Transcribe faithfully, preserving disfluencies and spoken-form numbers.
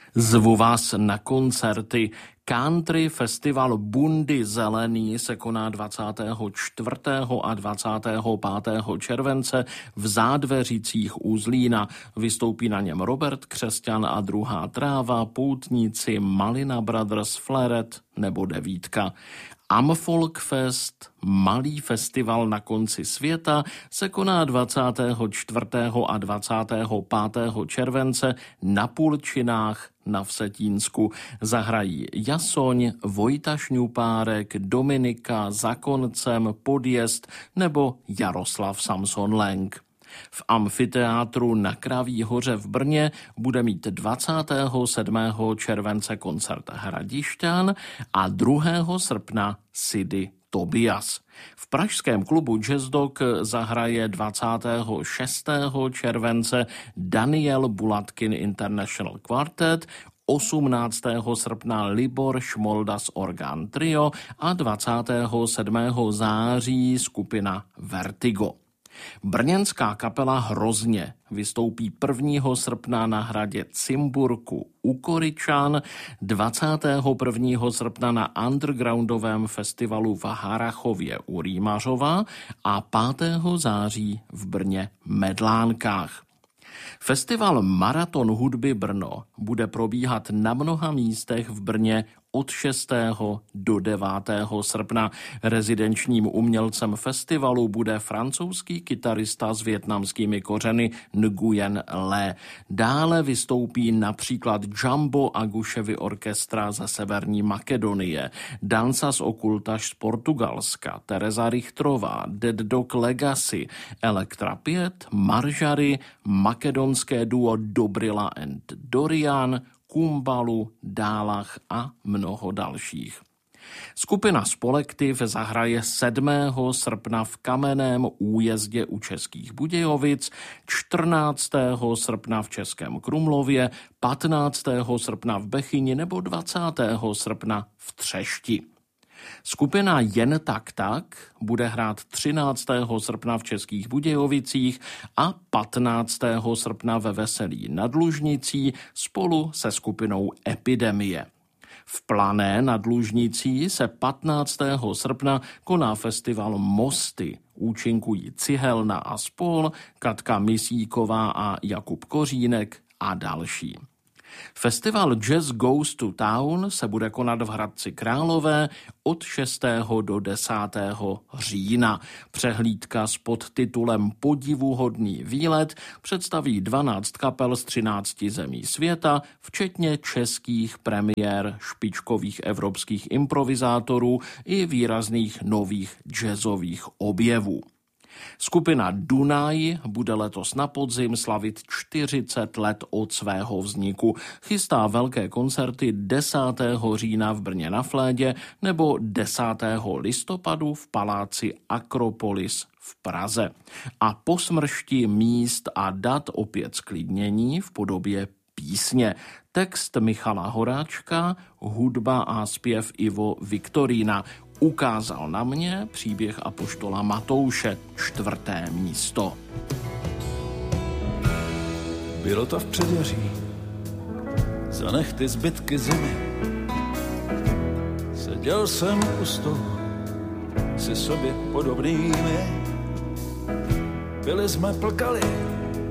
Zvu vás na koncerty. Country festival Bundy Zelený se koná dvacátého čtvrtého a dvacátého pátého července v Zádveřicích u Zlína. Vystoupí na něm Robert Křesťan a Druhá tráva, Poutníci, Malina Brothers, Fleret nebo Devítka. Amfolk Fest, malý festival na konci světa, se koná dvacátého čtvrtého a dvacátého pátého července na Pulčinách na Vsetínsku. Zahrají Jasoň, Vojta Šňupárek, Dominika, Za koncem, Podjezd nebo Jaroslav Samson Lenk. V amfiteátru na Kraví hoře v Brně bude mít dvacátého sedmého července koncert Hradišťan a druhého srpna Sidy Tobias. V pražském klubu Jazz Dog zahraje dvacátého šestého července Daniel Bulatkin International Quartet, osmnáctého srpna Libor Šmoldas Organ Trio a dvacátého sedmého září skupina Vertigo. Brněnská kapela Hrozně vystoupí prvního srpna na hradě Cimburku u Koryčan, dvacátého prvního srpna na undergroundovém festivalu v Harrachově u Rýmařova a pátého září v Brně Medlánkách. Festival Maraton hudby Brno bude probíhat na mnoha místech v Brně od šestého do devátého srpna. Rezidenčním umělcem festivalu bude francouzský kytarista s vietnamskými kořeny Nguyen Le. Dále vystoupí například Jumbo Aguševy orchestra ze Severní Makedonie, Dansas Okultaš z Portugalska, Tereza Richtrová, Dead Dog Legacy, Elektra pět, Maržary, makedonské duo Dobrila and Dorian, Kumbalu, Dálach a mnoho dalších. Skupina Spolektiv zahraje sedmého srpna v Kamenném Újezdě u Českých Budějovic, čtrnáctého srpna v Českém Krumlově, patnáctého srpna v Bechyni nebo dvacátého srpna v Třešti. Skupina Jen tak tak bude hrát třináctého srpna v Českých Budějovicích a patnáctého srpna ve Veselí nad Lužnicí spolu se skupinou Epidemie. V Plané nad Lužnicí se patnáctého srpna koná festival Mosty. Účinkují Cihelna a spol, Katka Misíková a Jakub Kořínek a další. Festival Jazz Goes to Town se bude konat v Hradci Králové od šestého do desátého října. Přehlídka s podtitulem Podivuhodný výlet představí dvanáct kapel z třinácti zemí světa, včetně českých premiér, špičkových evropských improvizátorů i výrazných nových jazzových objevů. Skupina Dunaj bude letos na podzim slavit čtyřicet let od svého vzniku. Chystá velké koncerty desátého října v Brně na Flédě nebo desátého listopadu v paláci Akropolis v Praze. A po smršti míst a dat opět sklidnění v podobě písně. Text Michala Horáčka, hudba a zpěv Ivo Viktorína. Ukázal na mě příběh apoštola Matouše, čtvrté místo. Bylo to v předjaří, zanech ty zbytky zimy. Seděl jsem u stolu si sobě podobnými. Byli jsme plkali